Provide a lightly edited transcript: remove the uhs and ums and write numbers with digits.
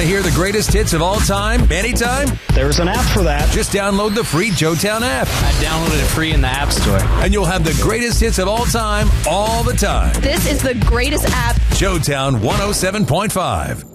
Want to hear the greatest hits of all time, anytime? There's an app for that. Just download the free Joetown app. I downloaded it free in the App Store. And you'll have the greatest hits of all time, all the time. This is the greatest app. Joetown 107.5.